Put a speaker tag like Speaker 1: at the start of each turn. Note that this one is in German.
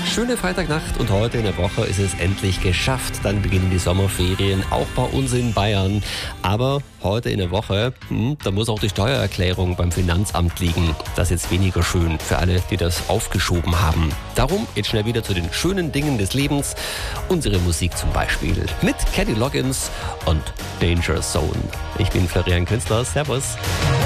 Speaker 1: Schöne Freitagnacht und heute in der Woche ist es endlich geschafft. Dann beginnen die Sommerferien, auch bei uns in Bayern. Aber heute in der Woche, da muss auch die Steuererklärung beim Finanzamt liegen. Das ist jetzt weniger schön für alle, die das aufgeschoben haben. Darum jetzt schnell wieder zu den schönen Dingen des Lebens. Unsere Musik zum Beispiel mit Kenny Loggins und Danger Zone. Ich bin Florian Künstler. Servus.